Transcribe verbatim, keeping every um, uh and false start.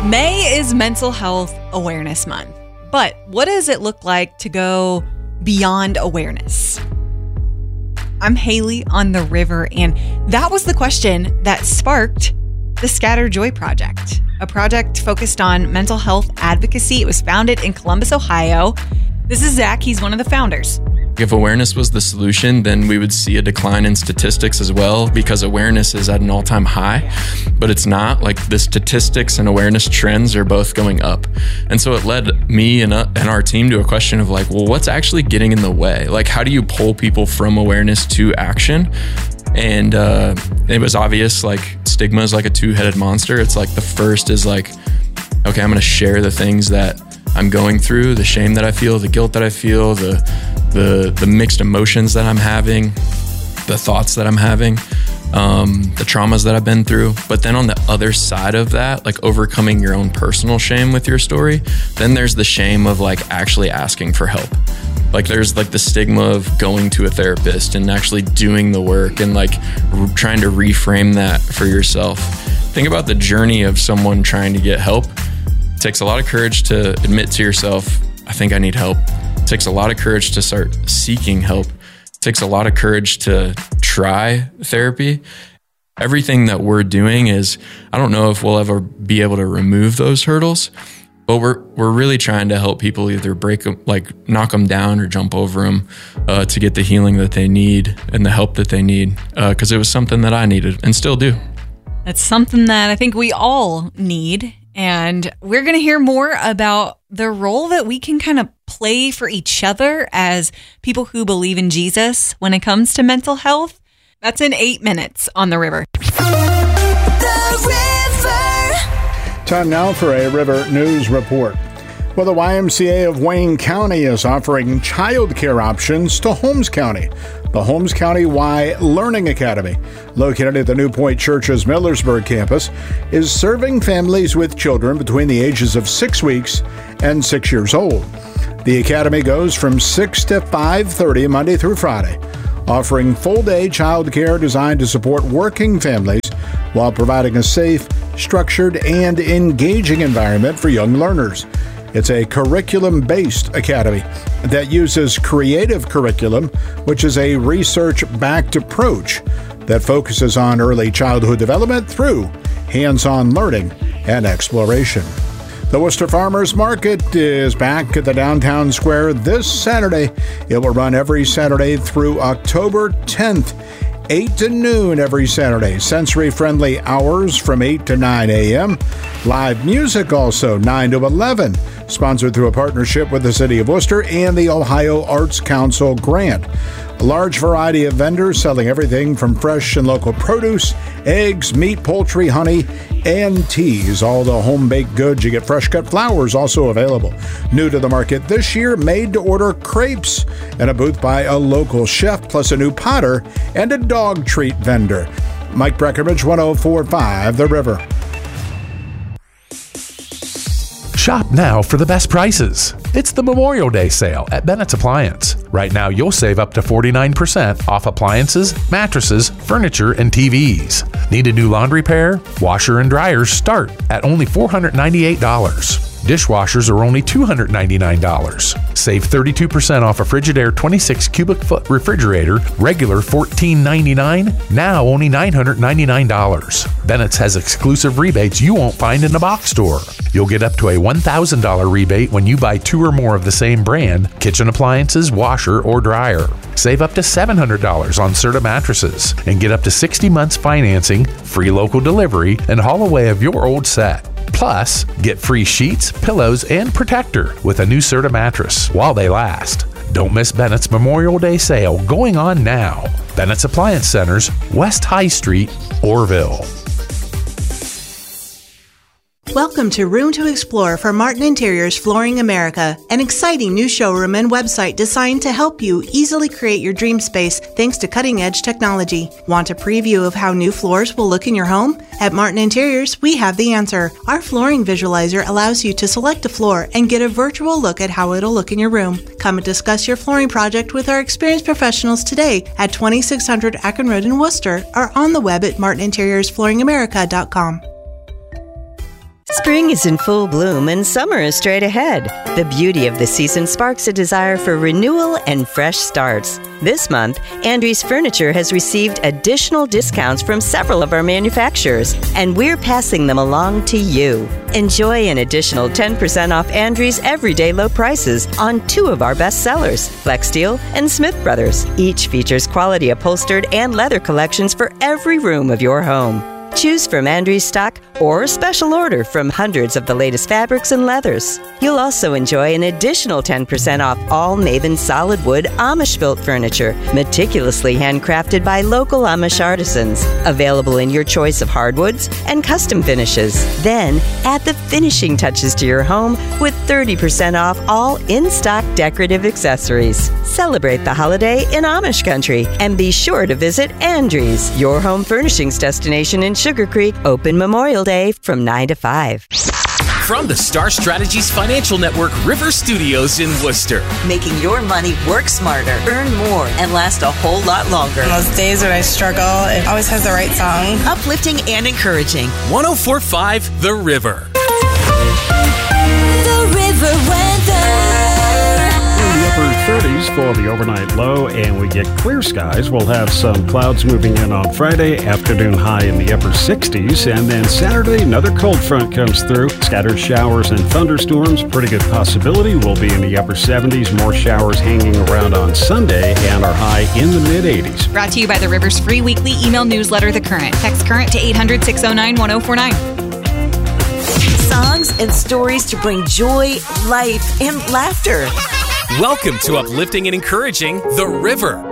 May is Mental Health Awareness Month. But what does it look like to go beyond awareness? I'm Haley on the River, and that was the question that sparked the Scatter Joy Project, a project focused on mental health advocacy. It was founded in Columbus, Ohio. This is Zach. He's one of the founders. If awareness was the solution, then we would see a decline in statistics as well, because awareness is at an all-time high, but it's not. Like, the statistics and awareness trends are both going up. And so it led me and, uh, and our team to a question of like, well, what's actually getting in the way? Like, how do you pull people from awareness to action? And uh, it was obvious, like, stigma is like a two-headed monster. It's like the first is like, okay, I'm going to share the things that I'm going through, the shame that I feel, the guilt that I feel, the the the mixed emotions that I'm having, the thoughts that I'm having, um, the traumas that I've been through. But then on the other side of that, like overcoming your own personal shame with your story, then there's the shame of like actually asking for help. Like there's like the stigma of going to a therapist and actually doing the work and like r- trying to reframe that for yourself. Think about the journey of someone trying to get help. It takes a lot of courage to admit to yourself, I think I need help. It takes a lot of courage to start seeking help. It takes a lot of courage to try therapy. Everything that we're doing is, I don't know if we'll ever be able to remove those hurdles, but we're we're really trying to help people either break them, like knock them down or jump over them uh, to get the healing that they need and the help that they need, because uh, it was something that I needed and still do. That's something that I think we all need. And we're going to hear more about the role that we can kind of play for each other as people who believe in Jesus when it comes to mental health. That's in eight minutes on The River. The River. Time now for a River News Report. Well, the Y M C A of Wayne County is offering childcare options to Holmes County. The Holmes County Y Learning Academy, located at the New Point Church's Millersburg campus, is serving families with children between the ages of six weeks and six years old. The academy goes from six to five thirty Monday through Friday, offering full-day childcare designed to support working families while providing a safe, structured, and engaging environment for young learners. It's a curriculum-based academy that uses Creative Curriculum, which is a research-backed approach that focuses on early childhood development through hands-on learning and exploration. The Worcester Farmers Market is back at the downtown square this Saturday. It will run every Saturday through October tenth. eight to noon every Saturday. Sensory-friendly hours from eight to nine a.m. Live music also nine to eleven. Sponsored through a partnership with the City of Worcester and the Ohio Arts Council grant. A large variety of vendors selling everything from fresh and local produce, eggs, meat, poultry, honey, and teas. All the home-baked goods. You get fresh-cut flowers also available. New to the market this year, made-to-order crepes and a booth by a local chef, plus a new potter and a dog treat vendor. Mike Breckenridge, one oh four point five The River. Shop now for the best prices. It's the Memorial Day sale at Bennett's Appliance. Right now, you'll save up to forty-nine percent off appliances, mattresses, furniture, and T Vs. Need a new laundry pair? Washer and dryers start at only four hundred ninety-eight dollars. Dishwashers are only two hundred ninety-nine dollars. Save thirty-two percent off a Frigidaire twenty-six cubic foot refrigerator, regular fourteen ninety-nine, now only nine hundred ninety-nine dollars. Bennett's has exclusive rebates you won't find in a box store. You'll get up to a one thousand dollars rebate when you buy two or more of the same brand, kitchen appliances, washer, or dryer. Save up to seven hundred dollars on Serta mattresses and get up to sixty months financing, free local delivery, and haul away of your old set. Plus, get free sheets, pillows, and protector with a new Serta mattress while they last. Don't miss Bennett's Memorial Day sale going on now. Bennett's Appliance Centers, West High Street, Orville. Welcome to Room to Explore for Martin Interiors Flooring America, an exciting new showroom and website designed to help you easily create your dream space thanks to cutting-edge technology. Want a preview of how new floors will look in your home? At Martin Interiors, we have the answer. Our flooring visualizer allows you to select a floor and get a virtual look at how it'll look in your room. Come and discuss your flooring project with our experienced professionals today at twenty-six hundred Akron Road in Worcester or on the web at martin interiors flooring america dot com. Spring is in full bloom and summer is straight ahead. The beauty of the season sparks a desire for renewal and fresh starts. This month, Andrews Furniture has received additional discounts from several of our manufacturers, and we're passing them along to you. Enjoy an additional ten percent off Andrews' everyday low prices on two of our best sellers, Flexsteel and Smith Brothers. Each features quality upholstered and leather collections for every room of your home. Choose from Andrews stock or a special order from hundreds of the latest fabrics and leathers. You'll also enjoy an additional ten percent off all Maven solid wood Amish-built furniture, meticulously handcrafted by local Amish artisans. Available in your choice of hardwoods and custom finishes. Then, add the finishing touches to your home with thirty percent off all in-stock decorative accessories. Celebrate the holiday in Amish country and be sure to visit Andrews, your home furnishings destination in Sugar Creek, open Memorial Day from nine to five. From the Star Strategies Financial Network River Studios in Worcester. Making your money work smarter, earn more, and last a whole lot longer. On those days when I struggle, it always has the right song. Uplifting and encouraging. one oh four point five The River. The River Weather. Upper thirties for the overnight low, and we get clear skies. We'll have some clouds moving in on Friday, afternoon high in the upper sixties, and then Saturday another cold front comes through. Scattered showers and thunderstorms, pretty good possibility. We'll be in the upper seventies, more showers hanging around on Sunday, and our high in the mid eighties. Brought to you by the River's free weekly email newsletter, The Current. Text Current to eight hundred, six oh nine, one oh four nine. Songs and stories to bring joy, life, and laughter. Welcome to Uplifting and Encouraging The River